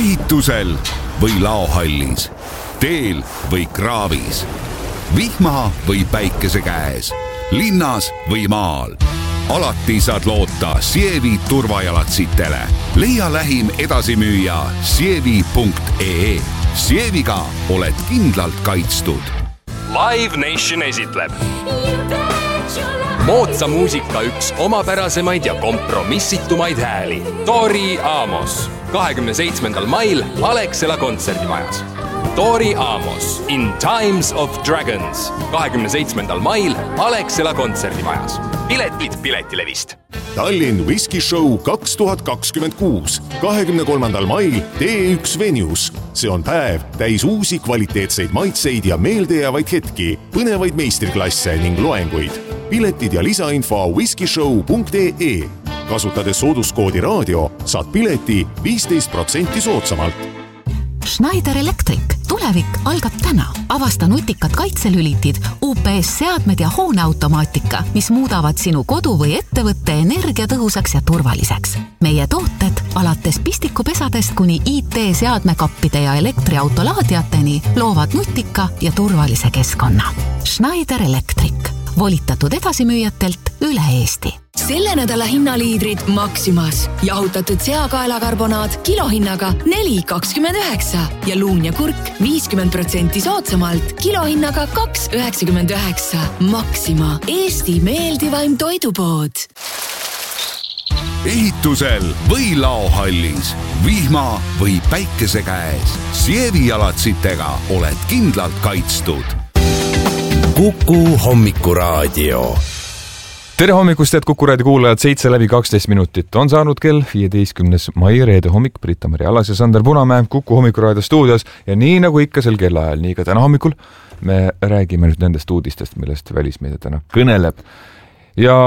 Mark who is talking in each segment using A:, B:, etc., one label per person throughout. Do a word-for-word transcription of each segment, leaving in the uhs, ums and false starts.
A: ehitusel või laohallis, teel või kraavis, vihma või päikese käes, linnas või maal. Alati saad loota Sievi turvajalatsitele. Leia lähim edasimüüja sievi punkt ee. Sieviga oled kindlalt kaitstud.
B: Live Nation esitleb moodsa muusika üks omapärasemaid ja kompromissitumaid hääli. Tori Amos. kahekümne seitsmendal mail Alexela kontserdimajas. Tori Amos in Times of Dragons. kahekümne seitsmendal mail Alexela kontserdimajas. Piletid Piletilevist.
C: Tallinn Whisky Show kaks tuhat kakskümmend kuus. kahekümne kolmandal mail T üks Venues. See on päev täis uusi kvaliteetseid maitseid ja meeldejäävaid hetki, põnevaid meistriklasse ning loenguid. Piletid ja lisainfo whiskyshow punkt ee. Kasutades sooduskoodi raadio saad pileti viisteist protsenti soodsamalt.
D: Schneider Electric. Tulevik algab täna. Avasta nutikad kaitselülitid, U P S-seadmed ja hooneautomaatika, mis muudavad sinu kodu või ettevõtte energiatõhusaks ja turvaliseks. Meie tooted alates pistikupesadest kuni I T-seadmekappide ja elektriautolaadiateni loovad nutika ja turvalise keskkonna. Schneider Electric. Volitatud edasimüüjatelt üle Eesti.
E: Selle nädala hinnaliidrid Maximas. Jahutatud seakaelakarbonaat kilohinnaga neli kakskümmend üheksa ja luun ja kurk viiskümmend protsenti soodsamalt kilohinnaga kaks üheksakümmend üheksa. Maxima, Eesti meeldivaim toidupood.
A: Ehitusel või laohallis, vihma või päikese käes, Sievi jalatsitega oled kindlalt kaitstud.
F: Kuku hommikuraadio.
G: Tere hommikust, et Kuku raadio kuulajad, seitse läbi kaksteist minutit on saanud kell viieteistkümnes mai reede hommik. Britta-Mari Alas ja Sander Punamäe Kuku hommikuraadio stuudios ja nii nagu ikka sel kellaajal, nii ka täna hommikul me räägime nüüd nendest uudistest, millest välismeedia täna kõneleb. Ja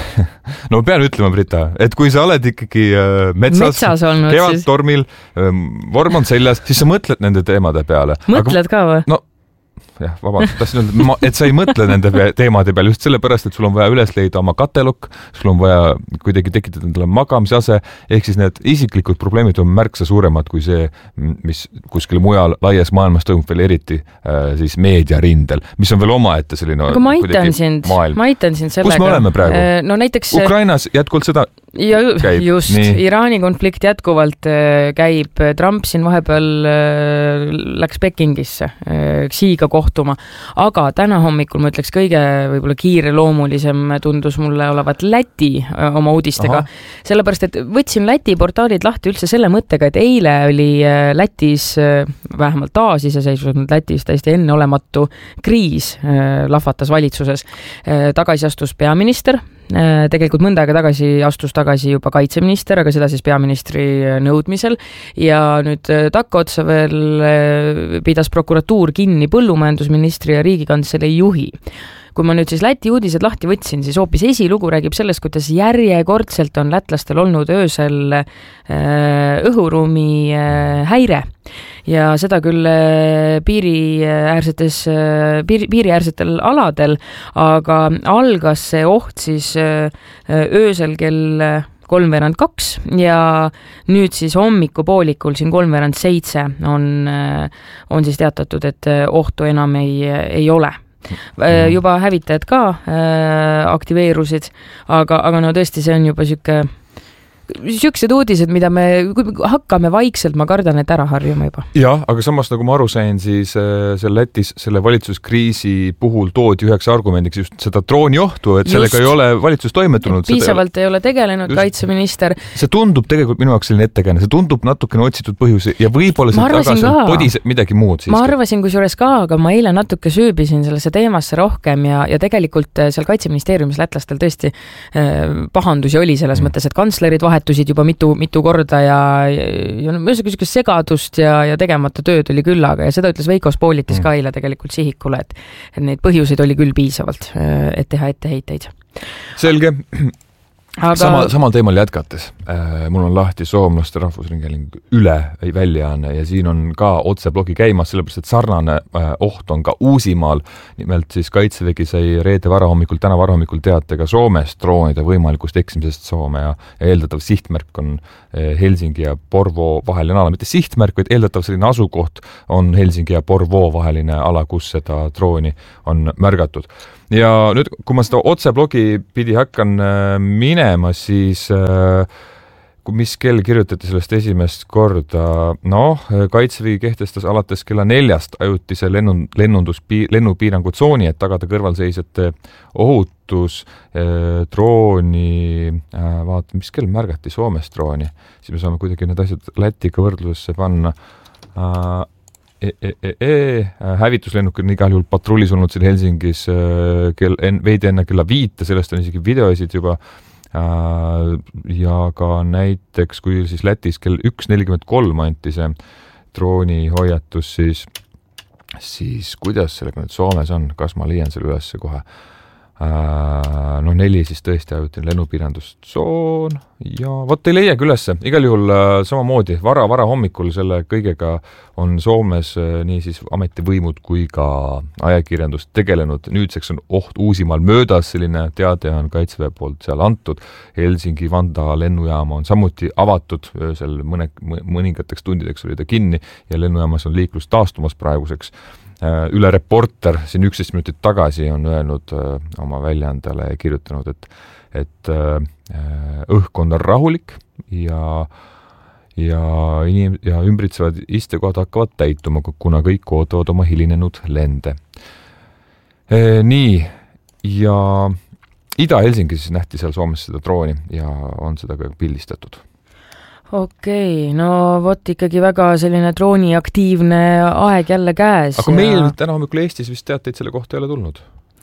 G: no pean ütlema, Brita, et kui sa oled ikkagi metsas, metsas kevadtormil, vorm on seljas, siis sa mõtled nende teemade peale.
H: Mõtled Aga, ka või?
G: No, jah, vabandust, tahtsin öelda, et sa ei mõtle nende teemade peale just sellepärast, et sul on vaja üles leida oma katelukk, sul on vaja kuidagi tekitada endale magamise ase, ehk siis need isiklikud probleemid on märksa suuremad kui see, mis kuskil mujal laias maailmas toimub veel eriti äh, siis meediarindel, mis on veel omaette selline
H: aga ma aitan sind, ma aitan sind sellega.
G: Kus me oleme praegu?
H: No näiteks
G: Ukrainas jätkuvalt seda
H: ja
G: käib.
H: Just, nii. Iraani konflikt jätkuvalt käib. Trump siin vahepeal läks Pekingisse Xiga kohtuma, aga täna hommikul ma ütleks kõige võib-olla kiireloomulisem tundus mulle olevat Läti oma uudistega. Aha. Sellepärast, et võtsin Läti portaalid lahti üldse selle mõttega, et eile oli Lätis, vähemalt taasiseseisvunud Lätis täiesti enneolematu kriis lahvatas valitsuses. Tagasi astus peaminister, tegelikult mõnda aega tagasi astus tagasi juba kaitseminister, aga seda siis peaministri nõudmisel ja nüüd takkaotsa veel pidas prokuratuur kinni põllumajandusministri ja riigikantselei juhi. Kui ma nüüd siis Läti uudised lahti võtsin, siis hoopis esilugu räägib sellest, kuidas järjekordselt on lätlastel olnud öösel õhuruumi häire. Ja seda küll piiriäärsetes, piiri, piiriäärsetel aladel, aga algas see oht siis öösel kell kolmveerand kaks ja nüüd siis hommikupoolikul siin kolmveerand seitse on, on siis teatatud, et ohtu enam ei, ei ole. Juba hävitajad ka aktiveerusid, aga, aga no tõesti see on juba süke Süksed uudised, mida me hakkame vaikselt, ma kardan, et ära harjuma juba.
G: Jah, aga samas nagu ma aru sain, siis seal Lätis selle valitsuskriisi puhul toodi üheks argumendiks just seda drooniohtu, et just. Sellega ei ole valitsus toimetunud.
H: Piisavalt ei ole tegelenud just. Kaitseminister.
G: See tundub tegelikult minu jaoks selline ettekääne, see tundub natukene otsitud põhjusi ja võib-olla see tagasi on podis midagi muud.
H: Ma arvasin kusjuures ka, aga ma eile natuke süübisin sellesse teemasse rohkem ja, ja tegelikult seal Kaitseministeeriumis lätlastel tõesti eh, pahandusi oli selles mm. mõttes, et kantslerid vahetusid juba mitu, mitu korda ja, ja, ja mõisega segadust ja, ja tegemata tööd oli küll, aga ja seda ütles Veiko Spolitis mm. ka eile tegelikult sihikule, et, et neid põhjuseid oli küll piisavalt, et teha etteheiteid.
G: Selge. Aga... Sama, samal teemal jätkates. äh, mul on lahti soomlaste rahvusringhääling üle väljaanne ja siin on ka otseblogi käimas, sellepärast et sarnane äh, oht on ka Uusimaal. Nimelt siis Kaitsevägi sai reede varahommikul, täna varahommikul teate ka Soomes droonide võimalikust eksimisest Soome ja eeldatav sihtmärk on äh, Helsingi ja Porvoo vaheline ala. Mitte sihtmärk, vaid eeldatav selline asukoht on Helsingi ja Porvoo vaheline ala, kus seda drooni on märgatud. Ja nüüd, kui ma seda otseblogi pidi hakkan minema, siis kui mis kell kirjutati sellest esimest korda, noh, Kaitsevägi kehtestas alates kella neljast ajutise lennun, lennundus, lennupiirangu tsooni, et tagada kõrvalseisjate ohutus drooni, vaata, mis kell märgati Soomes drooni, siis me saame kuidagi need asjad Lätiga võrdlusesse panna. E, e, e, e. Hävituslennuk on igal juhul patrullis olnud siin Helsingis kel, en, veidi enne kella viite, sellest on isegi videoisid juba ja ka näiteks, kui siis Lätis kell üks nelikümmend kolm anti see drooni hoiatus, siis, siis kuidas sellega nüüd Soomes on, kas ma leian selle üles kohe? No neli siis tõesti ajutine lennupiirandustsoon ja vot ei leiagi ülesse. Igal juhul samamoodi vara, vara hommikul selle kõigega on Soomes nii siis ametivõimud kui ka ajakirjandust tegelenud. Nüüdseks on oht Uusimaal möödas, selline teade on Kaitseväe poolt seal antud. Helsingi Vanda lennujaama on samuti avatud, öösel mõne, mõningateks tundideks oli ta kinni ja lennujaamas on liiklus taastumas praeguseks. Üle Reporter siin üksteist minutit tagasi on öelnud öö, oma väljaandele ja kirjutanud, et, et öö, õhkkond on rahulik ja, ja, inim, ja ümbritsevad istekohad hakkavad täituma, kuna kõik ootavad oma hilinenud lende. E, nii, ja Ida-Helsingis nähti seal Soomes seda drooni ja on seda ka pildistatud.
H: Okei, no vot ikkagi väga selline drooniaktiivne aeg jälle käes.
G: Aga meil ja... täna hommikul Eestis vist teateid selle kohta ei ole tulnud?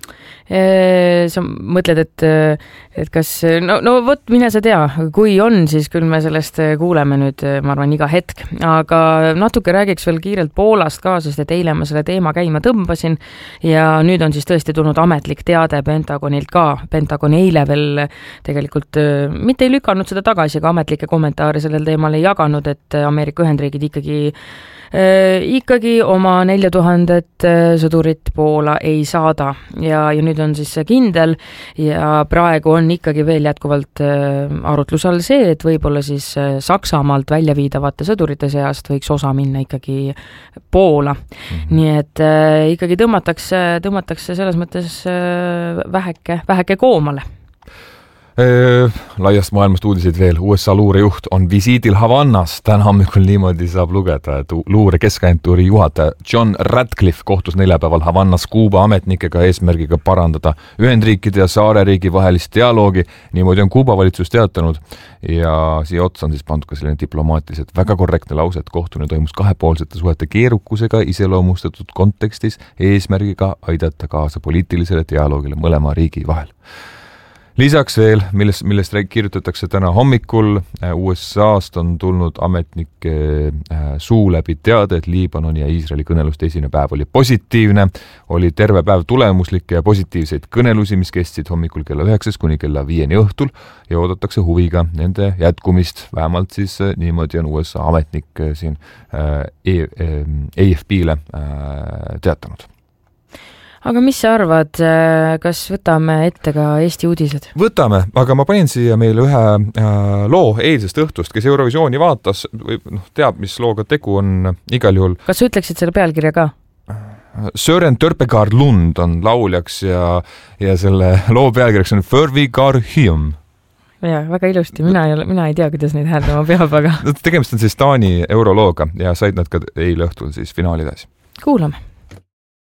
H: Sa mõtled, et, et kas, no, no vot, mine sa tea, kui on, siis küll me sellest kuuleme nüüd, ma arvan, iga hetk, aga natuke räägiks veel kiirelt Poolast ka, sest et eile ma selle teema käima tõmbasin ja nüüd on siis tõesti tulnud ametlik teade Pentagonilt ka. Pentagon eile veel tegelikult mitte ei lükanud seda tagasi, aga ametlikke kommentaare sellel teemal ei jaganud, et Ameerika Ühendriigid ikkagi Äh, ikkagi oma nelja tuhandet sõdurit Poola ei saada ja, ja nüüd on siis see kindel ja praegu on ikkagi veel jätkuvalt äh, arutlusel see, et võib-olla siis äh, Saksamaalt välja viidavate sõdurite seast võiks osa minna ikkagi Poola. Mm-hmm. Nii et äh, ikkagi tõmmatakse, tõmmatakse selles mõttes äh, väheke, väheke koomale.
G: Laiast maailmast uudiseid veel. U S A luurejuht on visiidil Havannas. Täna hommikul niimoodi saab lugeda, et luure keskagentuuri juhataja John Radcliffe kohtus neljapäeval Havannas Kuuba ametnikega eesmärgiga parandada Ühendriikide ja saareriigi vahelist dialoogi. Niimoodi on Kuuba valitsus teatanud ja siia otsa on siis pandud ka selline diplomaatiliselt väga korrektne lause, et kohtumine toimus kahepoolsete suhete keerukusega iseloomustatud kontekstis eesmärgiga aidata kaasa poliitilisele dialoogile mõlema riigi vahel. Lisaks veel, millest, millest kirjutatakse täna hommikul, U S A-st on tulnud ametnike suu läbi teade, et Liibanoni ja Iisraeli kõneluste esimene päev oli positiivne, oli terve päev tulemuslikke ja positiivseid kõnelusi, mis kestsid hommikul kella üheksast kuni kella viieni õhtul ja oodatakse huviga nende jätkumist, vähemalt siis niimoodi on U S A ametnik siin A F P-le teatanud.
H: Aga mis sa arvad, kas võtame ette ka Eesti uudised?
G: Võtame, aga ma panin siia meile ühe äh, loo eilsest õhtust, kes Eurovisiooni vaatas, või noh, teab, mis looga tegu on igal juhul.
H: Kas sa ütleksid selle pealkirja ka?
G: Søren Törpegaard Lund on lauljaks ja, ja selle loo pealkirjaks on Förvigar Hyum.
H: Ja, väga ilusti. Mina ei, ole, mina ei tea, kuidas neid hääldama peab, aga...
G: Tegemist on siis Taani eurolooga ja said nad ka eile õhtul siis finaali edasi.
H: Kuulame.